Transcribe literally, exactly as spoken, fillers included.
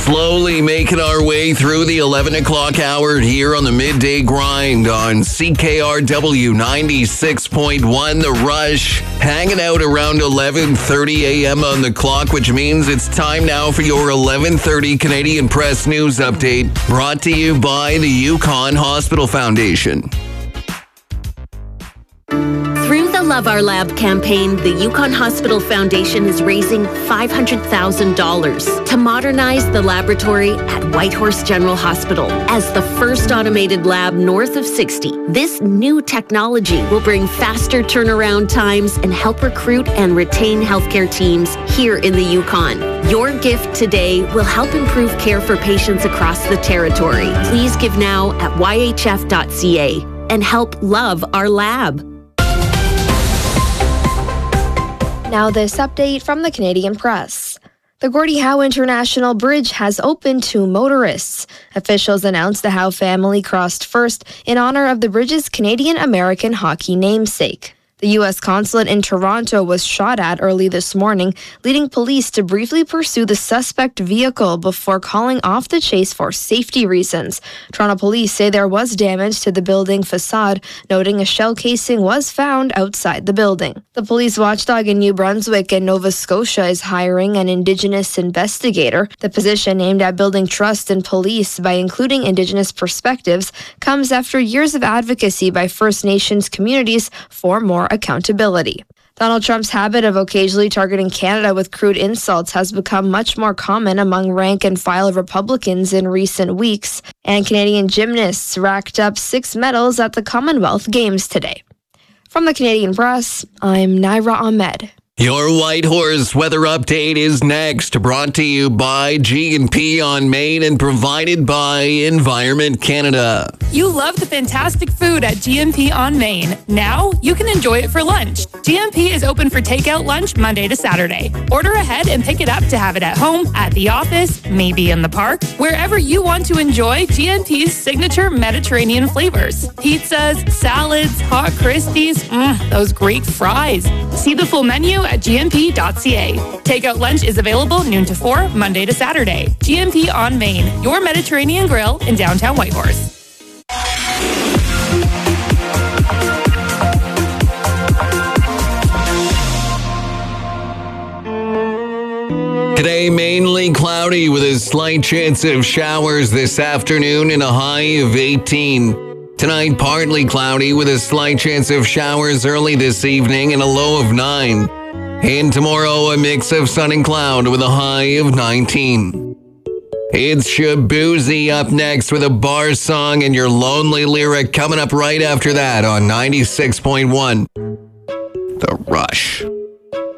Slowly making our way through the eleven o'clock hour here on the Midday Grind on C K R W ninety-six point one. The Rush hanging out around eleven thirty a.m. on the clock, which means it's time now for your eleven thirty Canadian Press News Update, brought to you by the Yukon Hospital Foundation. Through the Love Our Lab campaign, the Yukon Hospital Foundation is raising five hundred thousand dollars to modernize the laboratory at Whitehorse General Hospital. As the first automated lab north of sixty, this new technology will bring faster turnaround times and help recruit and retain healthcare teams here in the Yukon. Your gift today will help improve care for patients across the territory. Please give now at y h f dot c a and help love our lab. Now this update from the Canadian Press. The Gordie Howe International Bridge has opened to motorists. Officials announced the Howe family crossed first in honor of the bridge's Canadian-American hockey namesake. The U S consulate in Toronto was shot at early this morning, leading police to briefly pursue the suspect vehicle before calling off the chase for safety reasons. Toronto police say there was damage to the building facade, noting a shell casing was found outside the building. The police watchdog in New Brunswick and Nova Scotia is hiring an Indigenous investigator. The position, aimed at building trust in police by including Indigenous perspectives, comes after years of advocacy by First Nations communities for more accountability. Donald Trump's habit of occasionally targeting Canada with crude insults has become much more common among rank-and-file Republicans in recent weeks, and Canadian gymnasts racked up six medals at the Commonwealth Games today. From the Canadian Press, I'm Naira Ahmed. Your Whitehorse weather update is next, brought to you by G and P on Main and provided by Environment Canada. You love the fantastic food at G and P on Main. Now you can enjoy it for lunch. G and P is open for takeout lunch Monday to Saturday. Order ahead and pick it up to have it at home, at the office, maybe in the park, wherever you want to enjoy G and P's signature Mediterranean flavors. Pizzas, salads, hot Christies, mm, those great fries. See the full menu at g n p dot c a. Takeout lunch is available noon to four, Monday to Saturday. G and P on Main, your Mediterranean grill in downtown Whitehorse. Today, mainly cloudy with a slight chance of showers this afternoon and a high of eighteen. Tonight, partly cloudy with a slight chance of showers early this evening and a low of nine. And tomorrow, a mix of sun and cloud with a high of nineteen. It's Shabuzi up next with a bar song and your lonely lyric coming up right after that on ninety-six point one. The Rush.